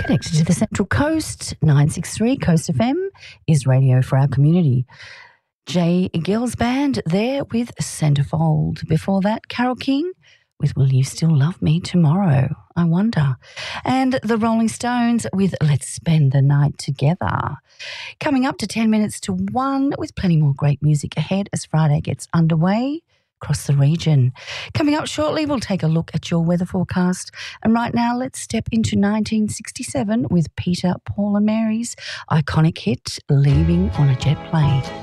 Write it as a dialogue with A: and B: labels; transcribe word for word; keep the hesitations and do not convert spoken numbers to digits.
A: Connected to the Central Coast, nine six three Coast F M is radio for our community. Jay Gill's band there with Centerfold. Before that, Carole King with Will You Still Love Me Tomorrow? I wonder. And the Rolling Stones with Let's Spend the Night Together. Coming up to ten minutes to one with plenty more great music ahead as Friday gets underway across the region. Coming up shortly, we'll take a look at your weather forecast. And right now, let's step into nineteen sixty-seven with Peter, Paul and Mary's iconic hit, Leaving on a Jet Plane.